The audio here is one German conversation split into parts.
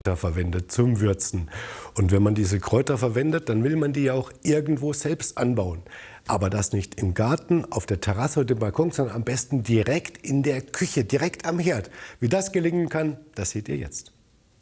Kräuter verwendet zum Würzen. Und wenn man diese Kräuter verwendet, dann will man die ja auch irgendwo selbst anbauen. Aber das nicht im Garten, auf der Terrasse oder dem Balkon, sondern am besten direkt in der Küche, direkt am Herd. Wie das gelingen kann, das seht ihr jetzt.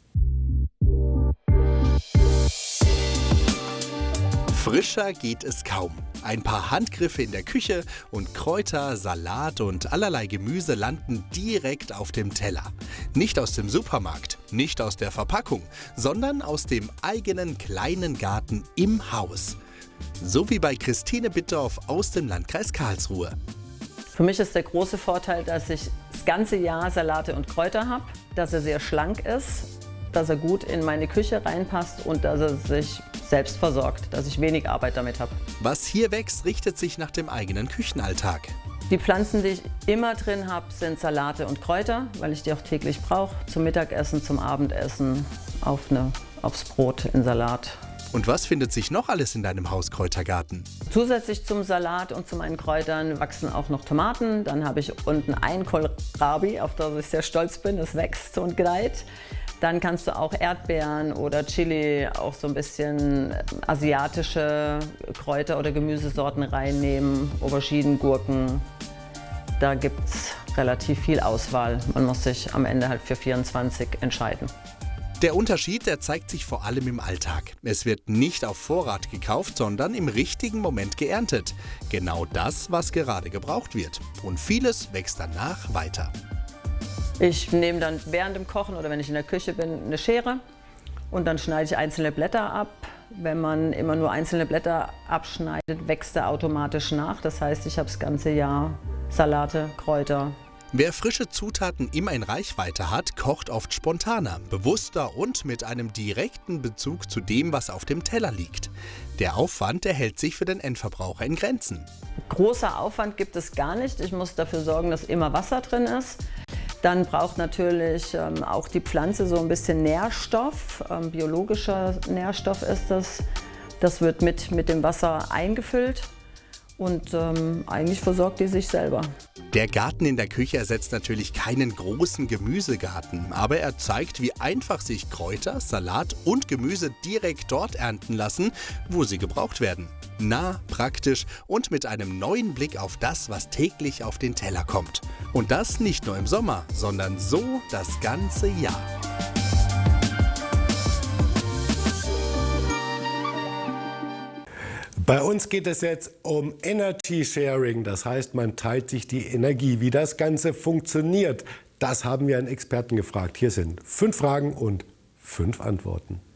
Frischer geht es kaum. Ein paar Handgriffe in der Küche und Kräuter, Salat und allerlei Gemüse landen direkt auf dem Teller. Nicht aus dem Supermarkt, nicht aus der Verpackung, sondern aus dem eigenen kleinen Garten im Haus. So wie bei Christine Bittorf aus dem Landkreis Karlsruhe. Für mich ist der große Vorteil, dass ich das ganze Jahr Salate und Kräuter habe, dass er sehr schlank ist, dass er gut in meine Küche reinpasst und dass er sich selbst versorgt, dass ich wenig Arbeit damit habe. Was hier wächst, richtet sich nach dem eigenen Küchenalltag. Die Pflanzen, die ich immer drin habe, sind Salate und Kräuter, weil ich die auch täglich brauche. Zum Mittagessen, zum Abendessen, aufs Brot, in Salat. Und was findet sich noch alles in deinem Hauskräutergarten? Zusätzlich zum Salat und zu meinen Kräutern wachsen auch noch Tomaten. Dann habe ich unten ein Kohlrabi, auf das ich sehr stolz bin. Es wächst und gedeiht. Dann kannst du auch Erdbeeren oder Chili, auch so ein bisschen asiatische Kräuter oder Gemüsesorten reinnehmen. Auberginen, Gurken. Da gibt es relativ viel Auswahl. Man muss sich am Ende halt für 24 entscheiden. Der Unterschied, der zeigt sich vor allem im Alltag. Es wird nicht auf Vorrat gekauft, sondern im richtigen Moment geerntet. Genau das, was gerade gebraucht wird. Und vieles wächst danach weiter. Ich nehme dann während dem Kochen oder wenn ich in der Küche bin, eine Schere und dann schneide ich einzelne Blätter ab. Wenn man immer nur einzelne Blätter abschneidet, wächst er automatisch nach. Das heißt, ich habe das ganze Jahr Salate, Kräuter. Wer frische Zutaten immer in Reichweite hat, kocht oft spontaner, bewusster und mit einem direkten Bezug zu dem, was auf dem Teller liegt. Der Aufwand, der hält sich für den Endverbraucher in Grenzen. Großer Aufwand gibt es gar nicht. Ich muss dafür sorgen, dass immer Wasser drin ist. Dann braucht natürlich auch die Pflanze so ein bisschen Nährstoff. Biologischer Nährstoff ist das. Das wird mit dem Wasser eingefüllt. Und eigentlich versorgt die sich selber. Der Garten in der Küche ersetzt natürlich keinen großen Gemüsegarten, aber er zeigt, wie einfach sich Kräuter, Salat und Gemüse direkt dort ernten lassen, wo sie gebraucht werden. Nah, praktisch und mit einem neuen Blick auf das, was täglich auf den Teller kommt. Und das nicht nur im Sommer, sondern so das ganze Jahr. Bei uns geht es jetzt um Energy Sharing, das heißt, man teilt sich die Energie. Wie das Ganze funktioniert, das haben wir einen Experten gefragt. Hier sind 5 Fragen und 5 Antworten.